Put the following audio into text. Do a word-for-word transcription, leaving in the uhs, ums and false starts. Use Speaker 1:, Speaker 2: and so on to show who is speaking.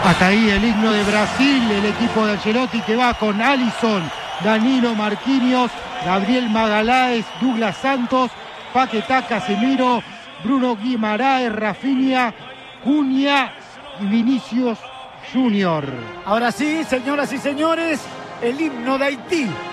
Speaker 1: Hasta ahí el himno de Brasil, el equipo de Ancelotti que va con Alisson, Danilo, Marquinhos, Gabriel Magalhães, Douglas Santos, Paquetá, Casemiro, Bruno Guimaraes, Rafinha, Cunha y Vinicius Junior.
Speaker 2: Ahora sí, señoras y señores, el himno de Haití.